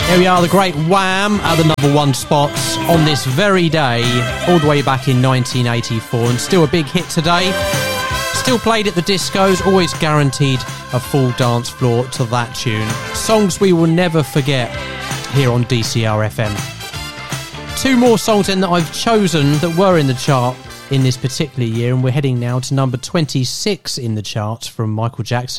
Here we are, the great Wham at the number one spots on this very day, all the way back in 1984, and still a big hit today. Still played at the discos, always guaranteed a full dance floor to that tune. Songs we will never forget here on DCR FM. Two more songs then that I've chosen that were in the chart in this particular year, and we're heading now to number 26 in the charts from Michael Jackson.